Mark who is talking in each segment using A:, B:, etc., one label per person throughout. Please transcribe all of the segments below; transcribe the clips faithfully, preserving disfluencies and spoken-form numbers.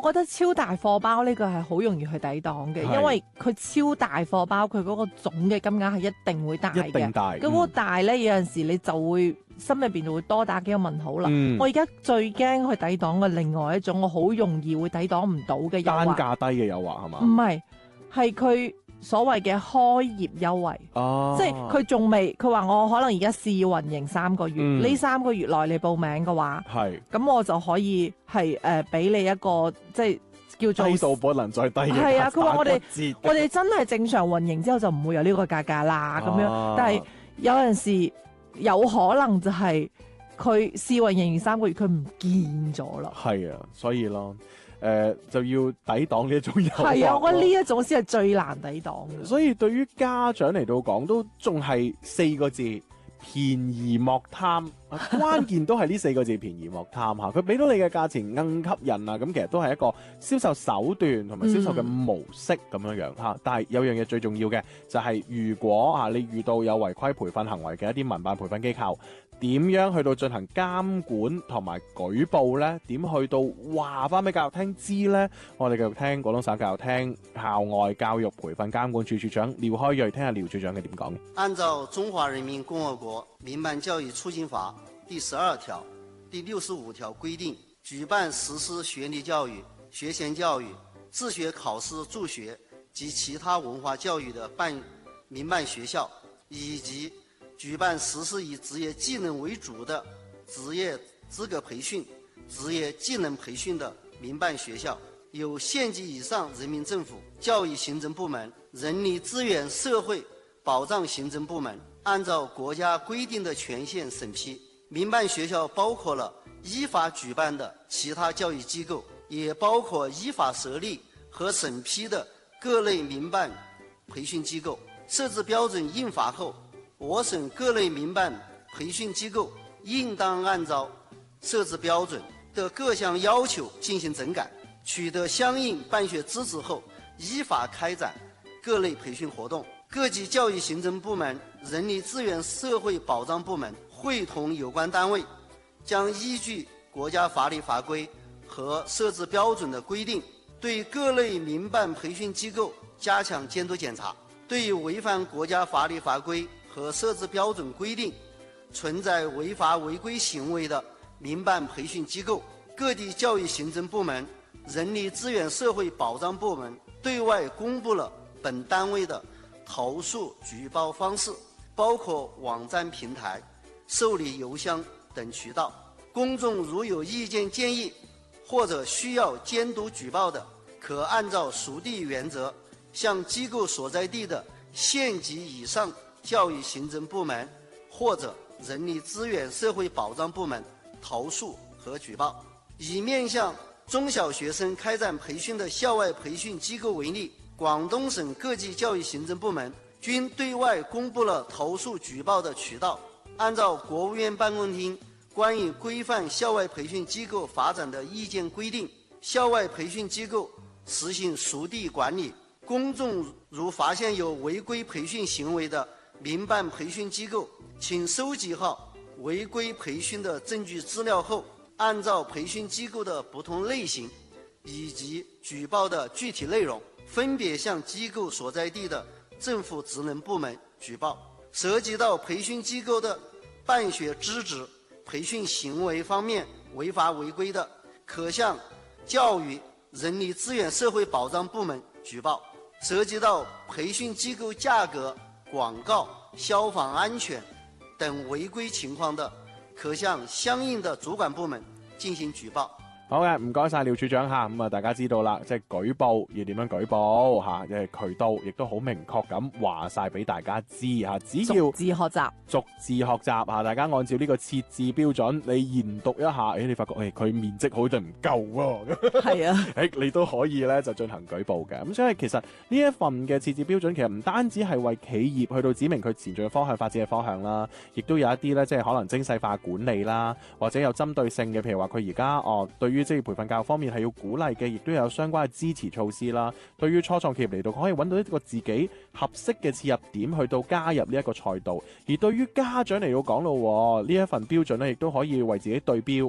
A: 覺得超大貨包呢個係好容易去抵擋嘅，因為佢超大貨包，佢嗰個總嘅金額係一定會大嘅。
B: 一定大。
A: 咁嗰個大咧，有陣時你就會心入邊就會多打幾個問號啦。
B: 嗯、
A: 我而家最驚去抵擋嘅另外一種，我好容易會抵擋唔到嘅誘惑。
B: 單價低嘅誘惑係嘛？
A: 唔係，係佢所謂嘅開業優惠。
B: 哦，
A: 即係佢仲未，佢話我可能而家試運營三個月，呢、
B: 嗯、三
A: 三個月內你報名嘅話，
B: 係
A: 咁我就可以係誒俾你一個即係叫做
B: 低到不能再低嘅。
A: 係啊，佢話我哋我哋真係正常運營之後就唔會有呢個價格啦咁、啊、樣。但係有陣時有可能就係佢試運營三個月佢唔見咗啦。
B: 係啊，所以咯。誒、呃、就要抵擋呢一種誘惑。
A: 係啊，我覺得呢一種先係最難抵擋嘅。
B: 所以對於家長嚟到講，都仲係四個字：便宜莫貪。關鍵都係呢四個字：便宜莫貪嚇。佢俾到你嘅價錢更吸引啊！咁其實都係一個銷售手段同埋銷售嘅模式咁樣樣嚇。嗯、但係有樣嘢最重要嘅就係、是，如果啊你遇到有違規培訓行為嘅一啲民辦培訓機構，點樣去到進行監管同埋舉報呢？點去到話翻俾教育廳知呢？我哋繼續聽廣東省教育廳校外教育培訓監管處處長廖開銳，聽下廖處長嘅點講。
C: 按照《中華人民共和國民辦教育促進法》第十二條、第六十五條規定，舉辦實施學歷教育、學前教育、自學考試助學及其他文化教育的辦民辦學校，以及舉辦實施以職業技能為主的職業資格培訓、職業技能培訓的民辦學校，由縣級以上人民政府教育行政部門、人力資源社會保障行政部門按照國家規定的權限審批。民辦學校包括了依法舉辦的其他教育機構，也包括依法設立和審批的各類民辦培訓機構。設置標準印發後，我省各類民辦培訓機構應當按照設置標準的各項要求進行整改，取得相應辦學資質後，依法開展各類培訓活動。各級教育行政部門、人力資源社會保障部門會同有關單位，將依據國家法律法規和設置標準的規定，對各類民辦培訓機構加強監督檢查。對於違反國家法律法規和設置標準規定，存在違法違規行為的民辦培訓機構，各地教育行政部門、人力資源社會保障部門對外公布了本單位的投訴舉報方式，包括網站平台、受理郵箱等渠道。公眾如有意見建議或者需要監督舉報的，可按照屬地原則向機構所在地的縣級以上教育行政部門或者人力資源社會保障部門投訴和舉報。以面向中小學生開展培訓的校外培訓機構為例，廣東省各級教育行政部門均對外公布了投訴舉報的渠道。按照國務院辦公廳關於規範校外培訓機構發展的意見規定，校外培訓機構實行屬地管理。公眾如發現有違規培訓行為的民辦培訓機構，請收集好違規培訓的證據資料後，按照培訓機構的不同類型以及舉報的具體內容，分別向機構所在地的政府職能部門舉報。涉及到培訓機構的辦學資質、培訓行為方面違法違規的，可向教育、人力資源社會保障部門舉報。涉及到培訓機構價格、廣告、消防安全等違規情況的，可向相應的主管部門進行舉報。
B: 好嘅，唔該晒廖處長吓，咁啊大家知道啦，即係舉報要點樣舉報吓，即係渠道亦都好明確咁話晒俾大家知吓，只要
A: 逐字學習，
B: 逐字學習吓，大家按照呢個設置標準，你研讀一下，誒，你發覺誒佢面積好似唔夠喎，
A: 係啊，
B: 誒，你都可以咧就進行舉報嘅。咁所以其實呢一份嘅設置標準，其實唔單止係為企業去到指明佢前進嘅方向、發展嘅方向啦，亦都有一啲咧即係可能精細化管理啦，或者有針對性嘅，譬如話佢而家哦對於職業培訓教育方面係要鼓勵嘅，亦都有相關嘅支持措施啦。對於初創企業嚟到，可以揾到一個自己合適嘅切入點去到加入呢一個賽道。而對於家長嚟到講咯，呢一份標準咧，亦都可以為自己對標啊。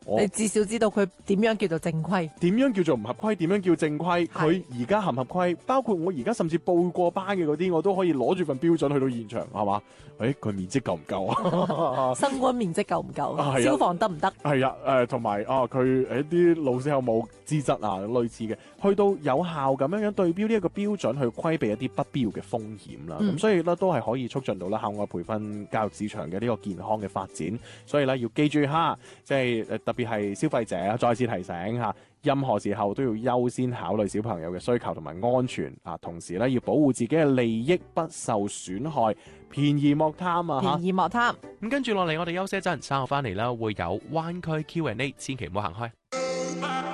B: 我
A: 你至少知道佢點樣叫做正規。
B: 點樣叫做唔合規？點樣叫正規？佢而家合唔合規？包括我而家甚至報過班嘅嗰啲，我都可以攞住份標準去到現場，係嘛？誒，佢面積夠唔夠啊？
A: 生溫面積夠唔夠？
B: 啊
A: 消防得唔得？
B: 係啊，誒同埋啊，佢誒啲老師有冇資質啊？類似嘅，去到有效咁樣樣對標呢一個標準，去規避一啲不必要嘅風險啦。咁、
A: 嗯、
B: 所以咧都係可以促進到啦校外培訓教育市場嘅呢個健康嘅發展。所以咧要記住下，即係誒特別係消費者再次提醒下，任何時候都要優先考慮小朋友嘅需求同埋安全啊，同時咧要保護自己嘅利益不受損害，便宜莫貪啊！
A: 便宜莫貪。
D: 咁跟住落嚟，我哋休息一陣，稍後翻嚟啦，會有灣區 Q and A， 千祈唔好行開。